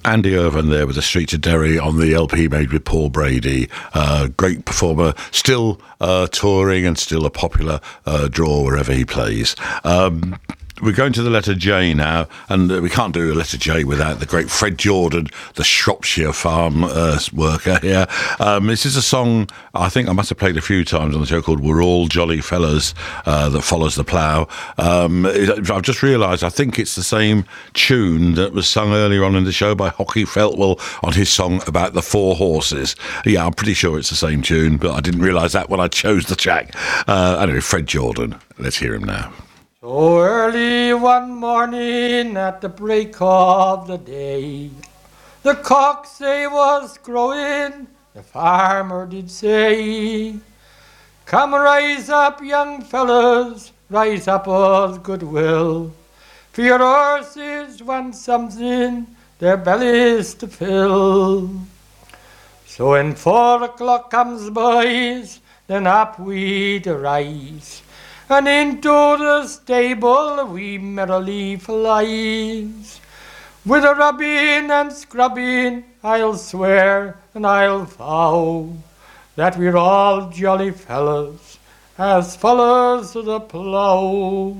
Andy Irvine there with The Streets of Derry on the LP made with Paul Brady. Great performer, still touring and still a popular draw wherever he plays. We're going to the letter J now, and we can't do a letter J without the great Fred Jordan, the Shropshire farm worker here. This is a song I think I must have played a few times on the show called We're All Jolly Fellas, that follows the plough. I've just realised I think it's the same tune that was sung earlier on in the show by Hockey Feltwell on his song about the four horses. Yeah, I'm pretty sure it's the same tune, but I didn't realise that when I chose the track. Anyway, Fred Jordan, let's hear him now. So early one morning at the break of the day, the cocks they was crowing, the farmer did say, come rise up young fellas, rise up with goodwill, for your horses want something their bellies to fill. So when 4 o'clock comes boys, then up we'd arise, and into the stable we merrily flies. With a rubbing and scrubbing, I'll swear and I'll vow that we're all jolly fellas as follows the plough.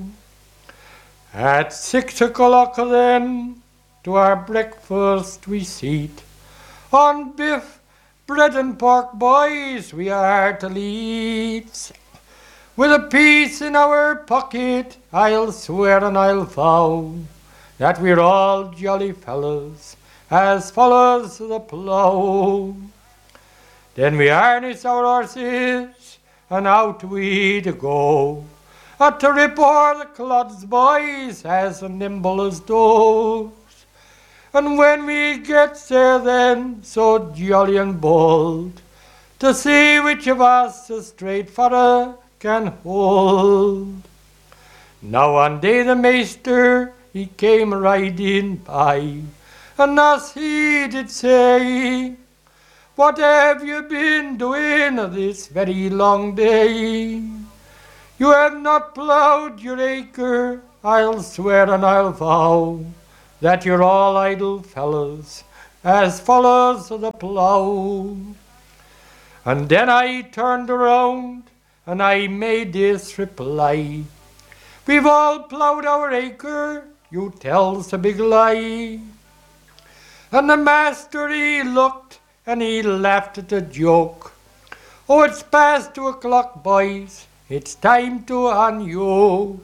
At 6 o'clock then to our breakfast we seat, on biff, bread and pork, boys, we are to lead. With a piece in our pocket, I'll swear and I'll vow that we're all jolly fellas as follows the plough. Then we harness our horses and out we to go, to rip o'er the clods, boys, as nimble as does. And when we get there then, so jolly and bold, to see which of us is straight for a can hold. Now one day the maester, he came riding by, and as he did say, what have you been doing this very long day? You have not ploughed your acre, I'll swear and I'll vow that you're all idle fellows as follows the plough. And then I turned around and I made this reply, we've all ploughed our acre, you tell's a big lie. And the master he looked and he laughed at the joke. Oh, it's past 2 o'clock, boys, it's time to unyoke.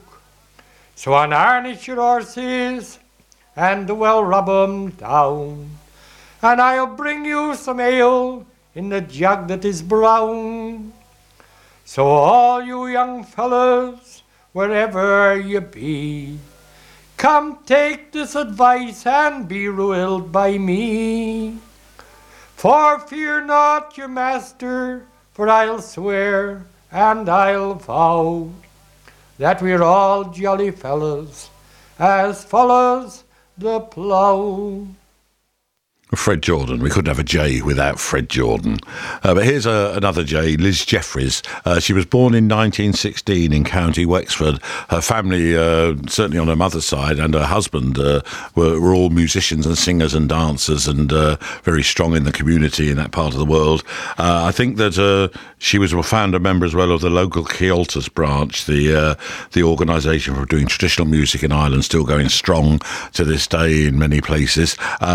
So unharness your horses and well rub 'em down, and I'll bring you some ale in the jug that is brown. So all you young fellas, wherever you be, come take this advice and be ruled by me. For fear not your master, for I'll swear and I'll vow that we're all jolly fellas as follows the plough. Fred Jordan. We couldn't have a J without Fred Jordan. But here's another J, Liz Jeffries. She was born in 1916 in County Wexford. Her family, certainly on her mother's side, and her husband were all musicians and singers and dancers, and very strong in the community in that part of the world. I think that she was a founder member as well of the local Cialtas branch, the organisation for doing traditional music in Ireland, still going strong to this day in many places.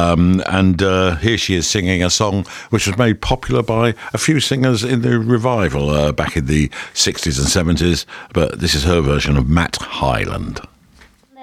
And here she is singing a song which was made popular by a few singers in the revival back in the 60s and 70s, but this is her version of Matt Hyland.